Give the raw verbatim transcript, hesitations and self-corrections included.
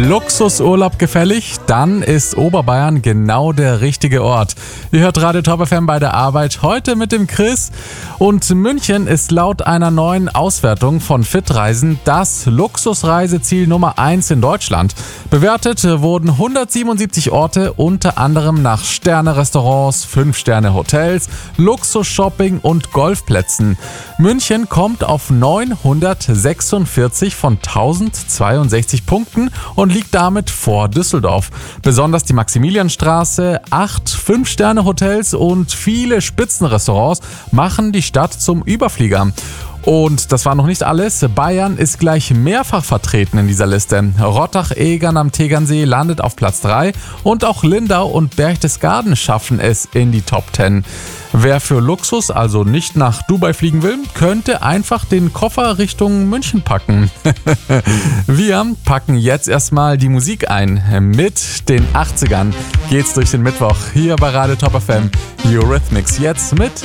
Luxusurlaub gefällig? Dann ist Oberbayern genau der richtige Ort. Ihr hört Radio Top F M bei der Arbeit, heute mit dem Chris. Und München ist laut einer neuen Auswertung von Fitreisen das Luxusreiseziel Nummer eins in Deutschland. Bewertet wurden hundertsiebenundsiebzig Orte, unter anderem nach Sterne-Restaurants, fünf Sterne Hotels, Luxus-Shopping und Golfplätzen. München kommt auf neunhundertsechsundvierzig von tausendzweiundsechzig Punkten und liegt damit vor Düsseldorf. Besonders die Maximilianstraße, acht fünf Sterne Hotels und viele Spitzenrestaurants machen die Stadt zum Überflieger. Und das war noch nicht alles. Bayern ist gleich mehrfach vertreten in dieser Liste. Rottach-Egern am Tegernsee landet auf Platz drei und auch Lindau und Berchtesgaden schaffen es in die Top zehn. Wer für Luxus also nicht nach Dubai fliegen will, könnte einfach den Koffer Richtung München packen. Wir packen jetzt erstmal die Musik ein. Mit den achtzigern geht's durch den Mittwoch hier bei Radio Top F M. Eurythmics jetzt mit